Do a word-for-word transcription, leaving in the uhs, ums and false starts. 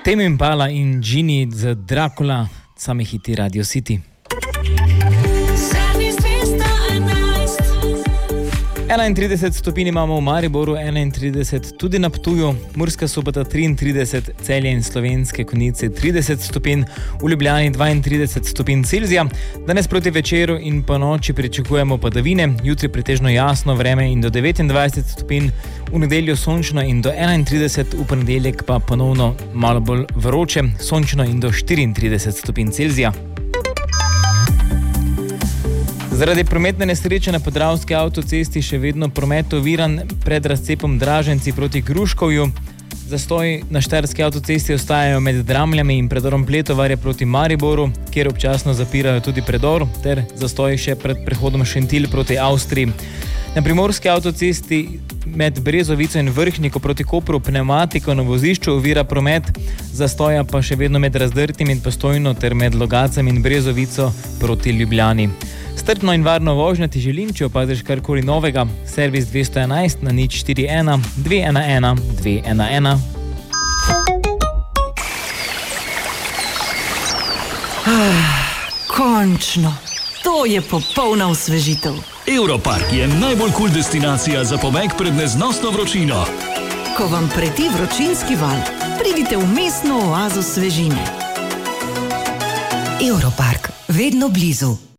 Tame Impala in Genie z Dracula, sami hiti Radio City. enaintrideset stopinj imamo v Mariboru, enaintrideset tudi na Ptuju, Murska Sobota triintrideset, Celje in Slovenske Konjice trideset stopinj, v Ljubljani dvaintrideset stopinj Celzija. Danes proti večeru in po noči pričakujemo padavine, jutri pretežno jasno vreme in do devetindvajset stopinj, v nedeljo sončno in do enaintrideset, v ponedeljek pa ponovno malo bolj vroče, sončno in do štiriintrideset stopinj Celzija. Zaradi prometne nesreče na Podravski avtocesti še vedno promet oviran pred razcepom Draženci proti Gruškovju. Zastoj na Štajerski avtocesti ostajajo med Dramljami in predorom Pletovarja proti Mariboru, kjer občasno zapirajo tudi predor, ter zastoj še pred prehodom Šentilj proti Avstriji. Na Primorski avtocesti med Brezovico in Vrhniko proti Kopru pnevmatiko na vozišču ovira promet, zastoja pa še vedno med Razdrtim in Postojno ter med Logacem in Brezovico proti Ljubljani. Strpno in varno vožnjo ti želim, če opaziš karkoli novega. Servis dvesto enajst na nič štiri ena dve ena ena dve ena ena. Ah, končno! To je popolna osvežitev. Europark je najbolj kul destinacija za pobeg pred neznosno vročino. Ko vam preti vročinski val, pridite v mestno oazo svežine. Europark, vedno blizu.